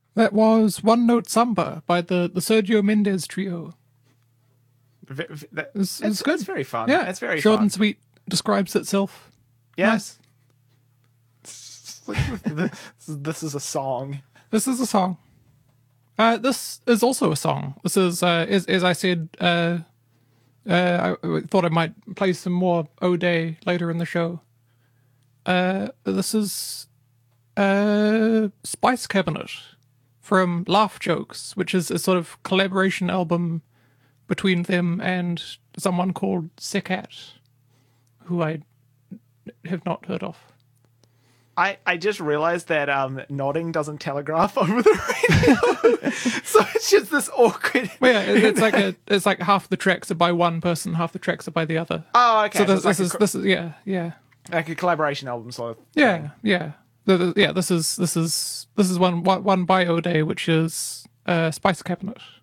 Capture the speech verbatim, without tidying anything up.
That was One Note Samba by the, the Sergio Mendes trio. V- v- that- It's, It's, it's good. it's very fun. Yeah, It's very short fun. and sweet. Describes itself. Yeah. Nice. this, this is a song. This is a song. Uh, this is also a song. This is, uh, as, as I said, uh, uh, I, I thought I might play some more O'Day later in the show. Uh, this is uh, Spice Cabinet from Laugh Jokes, which is a sort of collaboration album between them and someone called Sekat, who I have not heard of. I, I just realized that um, nodding doesn't telegraph over the radio. So it's just this awkward. Well, yeah, it, it's like a, it's like half the tracks are by one person, half the tracks are by the other. Oh, okay. So this, it's like this a is co- this is yeah yeah like a collaboration album sort of yeah thing. yeah The- the- yeah. This is this is this is one one, one by O'Day, which is uh, Spice Cabinet.